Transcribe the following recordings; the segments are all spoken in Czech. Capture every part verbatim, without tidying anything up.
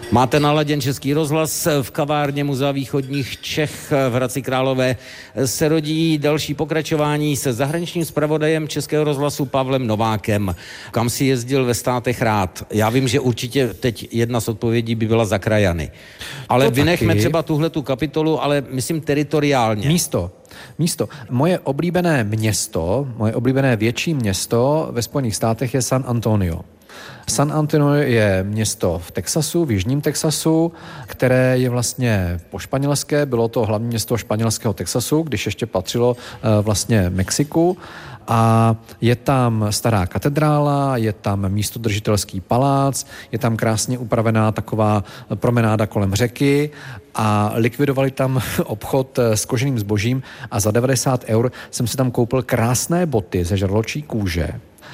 Máte naladěn Český rozhlas, v kavárně Muzea východních Čech v Hradci Králové se rodí další pokračování se zahraničním zpravodajem Českého rozhlasu Pavlem Novákem. Kam si jezdil ve státech rád? Já vím, že určitě teď jedna z odpovědí by byla za krajany. Ale to vynechme taky třeba tuhletu kapitolu, ale myslím teritoriálně. Místo. Místo. Moje oblíbené město, moje oblíbené větší město ve Spojených státech je San Antonio. San Antonio je město v Texasu, v jižním Texasu, které je vlastně po španělské, bylo to hlavní město španělského Texasu, když ještě patřilo vlastně Mexiku. A je tam stará katedrála, je tam místodržitelský palác, je tam krásně upravená taková promenáda kolem řeky a likvidovali tam obchod s koženým zbožím a za devadesát eur jsem si tam koupil krásné boty ze žraločí kůže.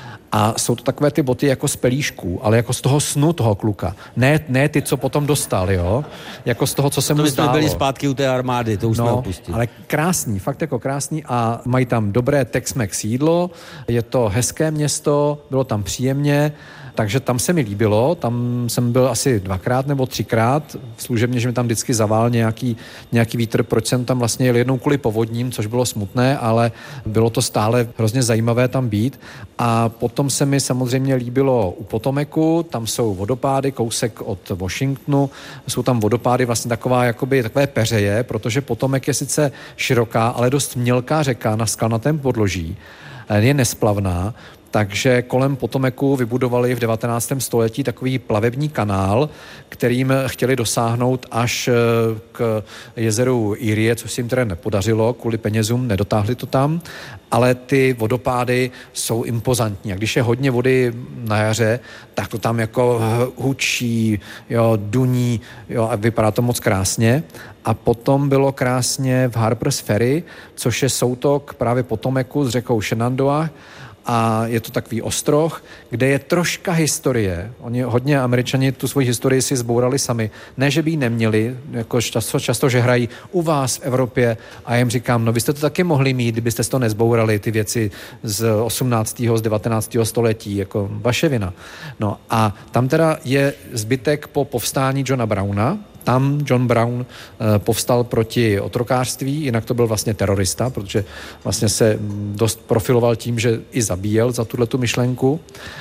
A jsou to takové ty boty jako z pelíšků, ale jako z toho snu toho kluka. Ne, ne ty, co potom dostal, jo? Jako z toho, co se mu zdálo. To byli zpátky u té armády, to už no, jsme opustili. Ale krásný, fakt jako krásný a mají tam dobré Tex-Mex jídlo, je to hezké město, bylo tam příjemně, takže tam se mi líbilo, tam jsem byl asi dvakrát nebo třikrát služebně, že mi tam vždycky zavál nějaký, nějaký vítr, proč jsem tam vlastně jel jednou kvůli povodním, což bylo smutné, ale bylo to stále hrozně zajímavé tam být. A potom se mi samozřejmě líbilo u Potomacu, tam jsou vodopády, kousek od Washingtonu, jsou tam vodopády vlastně taková, jakoby takové peřeje, protože Potomac je sice široká, ale dost mělká řeka na skalnatém podloží, je nesplavná. Takže kolem Potomacu vybudovali v devatenáctém století takový plavební kanál, kterým chtěli dosáhnout až k jezeru Erie, což se jim teda nepodařilo, kvůli penězům nedotáhli to tam, ale ty vodopády jsou impozantní. A když je hodně vody na jaře, tak to tam jako hučí, jo, duní, jo, a vypadá to moc krásně. A potom bylo krásně v Harper's Ferry, což je soutok právě Potomacu s řekou Shenandoah, a je to takový ostroh, kde je troška historie. Oni hodně Američani tu svoji historii si zbourali sami. Ne, že by ji neměli, jako často, často, že hrají u vás v Evropě a já jim říkám, no vy jste to taky mohli mít, kdybyste to nezbourali, ty věci z osmnáctého z devatenáctého století, jako vaše vina. No a tam teda je zbytek po povstání Johna Browna. Tam John Brown uh, povstal proti otrokářství, jinak to byl vlastně terorista, protože vlastně se dost profiloval tím, že i zabíjel za tuhletu myšlenku.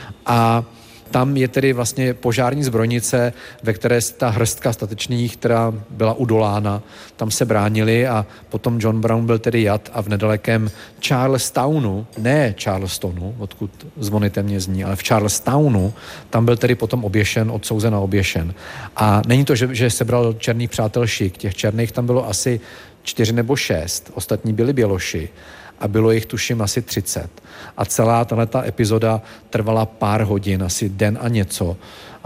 A tam je tedy vlastně požární zbrojnice, ve které ta hrstka statečných, která byla udolána, tam se bránili a potom John Brown byl tedy jat a v nedalekém Charlestownu, ne Charlestonu, odkud zvony temně zní, ale v Charlestownu, tam byl tedy potom oběšen, odsouzen a oběšen. A není to, že, že sebral černých přátel šik, těch černých tam bylo asi čtyři nebo šest, ostatní byli běloši. A bylo jich tuším asi třicet. A celá tato epizoda trvala pár hodin, asi den a něco.